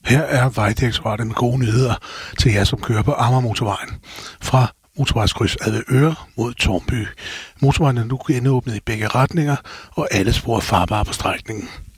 Her er Vejdirektoratet med gode nyheder til jer, som kører på Amagermotorvejen. Fra motorvejskryds Avedøre mod Tårnby. Motorvejen er nu genåbnet i begge retninger, og alle spor er farbare på strækningen.